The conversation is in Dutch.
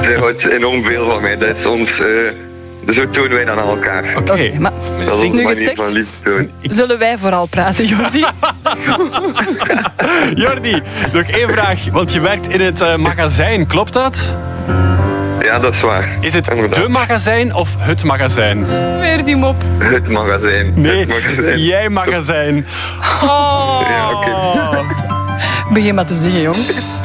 Zij houdt enorm veel van mij. Dat is ons... dus zo tonen wij dan aan elkaar. Oké, Maar Dat is nu onze je het manier zegt, van liefde tonen. zullen wij vooral praten, Jordi? Jordi, nog één vraag. Want je werkt in het magazijn, klopt dat? Ja, dat is waar. Is het Inderdaad. de magazijn of het magazijn? Weer die mop. Het magazijn. Nee, Het magazijn. jij magazijn. Oh. Ja, oké. Begin maar te zingen, jong.